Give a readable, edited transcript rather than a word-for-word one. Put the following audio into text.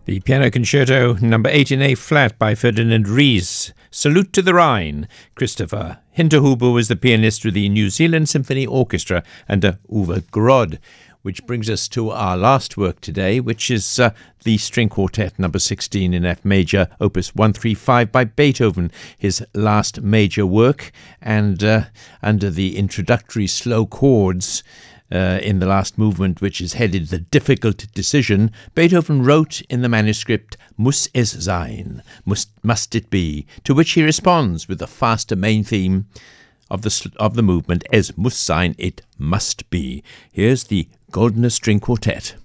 The Piano Concerto number 8 in A flat by Ferdinand Ries. Salute to the Rhine. Christopher Hinterhuber was the pianist with the New Zealand Symphony Orchestra under Uwe Grod. Which brings us to our last work today, which is the String Quartet number 16 in F major, opus 135 by Beethoven, his last major work, and under the introductory slow chords in the last movement, which is headed The Difficult Decision, Beethoven wrote in the manuscript, Muss es sein, must it be, to which he responds with the faster main theme of the movement, Es muss sein, it must be. Here's the Goldner String Quartet.